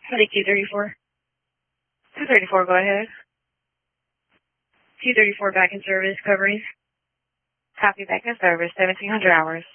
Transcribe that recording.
Headache 234. 234, go ahead. 234 back in service, covering. Copy, back in service, 1700 hours.